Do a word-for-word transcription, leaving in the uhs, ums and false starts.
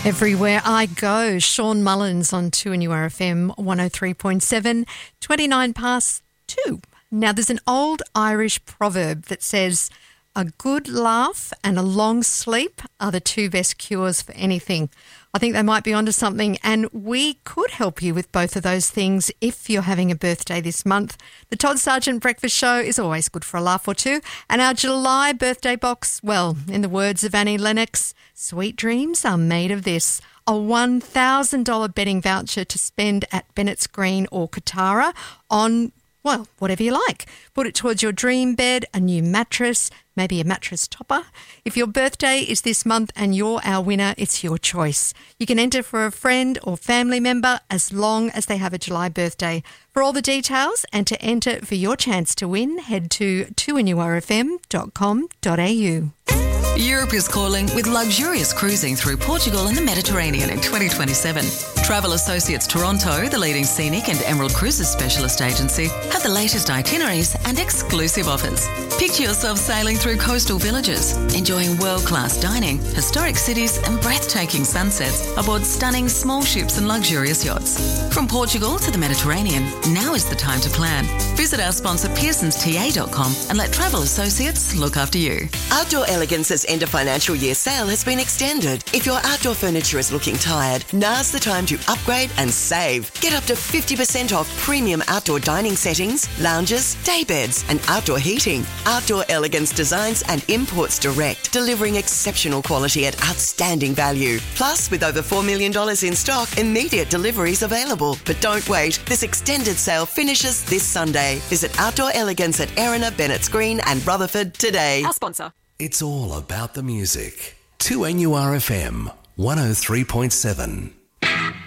Everywhere I Go, Sean Mullins on two N U R F M one oh three point seven, twenty-nine past two. Now, there's an old Irish proverb that says, a good laugh and a long sleep are the two best cures for anything. I think they might be onto something, and we could help you with both of those things if you're having a birthday this month. The Todd Sargent Breakfast Show is always good for a laugh or two, and our July birthday box, well, in the words of Annie Lennox, sweet dreams are made of this. A one thousand dollars betting voucher to spend at Bennett's Green or Katara on, well, whatever you like. Put it towards your dream bed, a new mattress, maybe a mattress topper. If your birthday is this month and you're our winner, it's your choice. You can enter for a friend or family member as long as they have a July birthday. For all the details and to enter for your chance to win, head to two N U R F M dot com dot a u. Europe is calling with luxurious cruising through Portugal and the Mediterranean in twenty twenty-seven. Travel Associates Toronto, the leading scenic and Emerald Cruises specialist agency, have the latest itineraries and exclusive offers. Picture yourself sailing through coastal villages, enjoying world-class dining, historic cities and breathtaking sunsets aboard stunning small ships and luxurious yachts. From Portugal to the Mediterranean, now is the time to plan. Visit our sponsor pearsons t a dot com and let Travel Associates look after you. Outdoor Elegance's end of financial year sale has been extended. If your outdoor furniture is looking tired, now's the time to upgrade and save. Get up to fifty percent off premium outdoor dining settings, lounges, day beds and outdoor heating. Outdoor Elegance designs and imports direct, delivering exceptional quality at outstanding value. Plus, with over four million dollars in stock, immediate deliveries available. But don't wait. This extended sale finishes this Sunday. Visit Outdoor Elegance at Erina, Bennett's Green and Rutherford today. Our sponsor. It's all about the music. two N U R F M one oh three point seven.